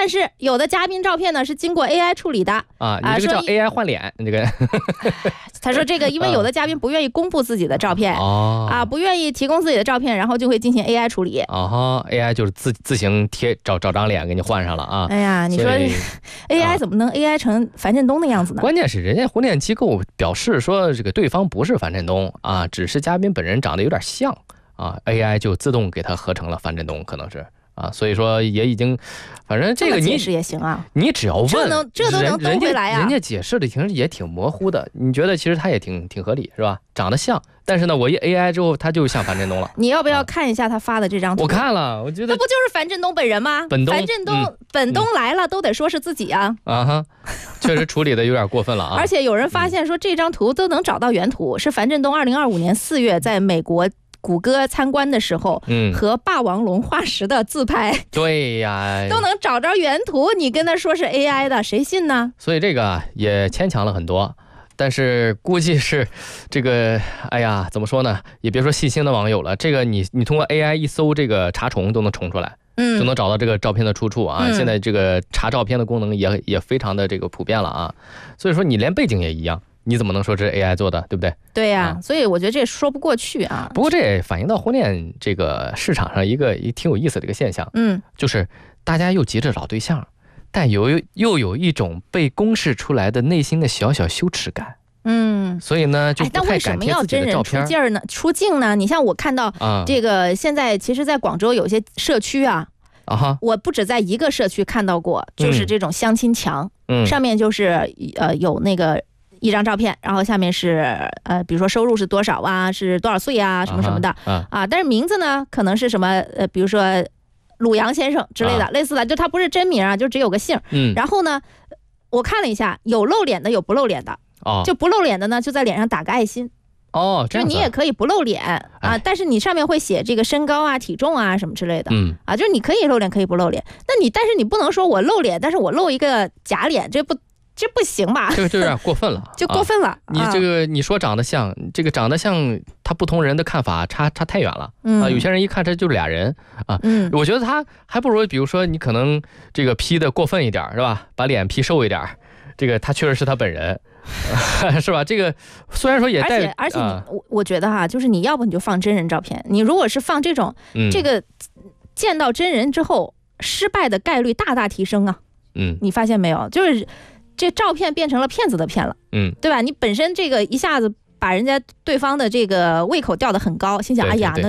但是有的嘉宾照片呢是经过 AI 处理的啊，你这个叫 AI 换脸，这个他说这个因为有的嘉宾不愿意公布自己的照片不愿意提供自己的照片，然后就会进行 AI 处理 AI 就是自行找张脸给你换上了啊。 哎呀，你说 AI 怎么能 AI 成樊振东的样子呢？ 关键是人家婚恋机构表示说这个对方不是樊振东啊，只是嘉宾本人长得有点像啊 ，AI 就自动给他合成了樊振东，可能是。所以说也已经，反正这个你解释也行啊， 你只要问， 这都能兜回来啊。 人家解释的其实也挺模糊的，你觉得其实他也挺合理是吧？长得像，但是呢，我一 AI 之后，他就像樊振东了。 你要不要看一下他发的这张图？ 我看了，我觉得那不就是樊振东本人吗？樊振东本东来了都得说是自己啊。 确实处理的有点过分了啊。 而且有人发现说这张图都能找到原图，是樊振东2025年4月在美国谷歌参观的时候，和霸王龙化石的自拍， 对呀， 都能找着原图，你跟他说是 AI 的，谁信呢？ 所以这个也牵强了很多，但是估计是这个，哎呀，怎么说呢？也别说细心的网友了，这个你通过 AI 一搜这个查重都能重出来，就能找到这个照片的出处啊。现在这个查照片的功能也非常的这个普遍了啊，所以说你连背景也一样。你怎么能说这是 AI 做的，对不对？ 对呀，所以我觉得这也说不过去啊。 不过这也反映到婚恋这个市场上一个挺有意思的一个现象，就是大家又急着找对象，但又有一种被公示出来的内心的小小羞耻感。所以呢，就不太敢贴自己的照片。 出镜呢？你像我看到这个，现在其实在广州有些社区我不止在一个社区看到过，就是这种相亲墙，上面就是有那个一张照片，然后下面是比如说收入是多少啊，是多少岁啊，什么什么的但是名字呢可能是什么比如说鲁阳先生之类的，类似的，就他不是真名就只有个姓。然后呢，我看了一下，有露脸的，有不露脸的。就不露脸的呢，就在脸上打个爱心。 这样就你也可以不露脸但是你上面会写这个身高啊、体重啊什么之类的。就是你可以露脸，可以不露脸。但是你不能说我露脸，但是我露一个假脸，这不行吧？ 这个就有点过分了， 就过分了。 你这个你说长得像，这个长得像，他不同人的看法差太远了有些人一看这就是俩人我觉得他还不如，比如说你可能这个 P 的过分一点是吧？把脸 P 瘦一点，这个他确实是他本人。是吧？这个虽然说也带， 而且我觉得就是你要不你就放真人照片，你如果是放这种这个见到真人之后失败的概率大大提升啊。你发现没有？就是这照片变成了骗子的骗了，对吧？你本身这个一下子把人家对方的这个胃口吊得很高，心想哎呀，那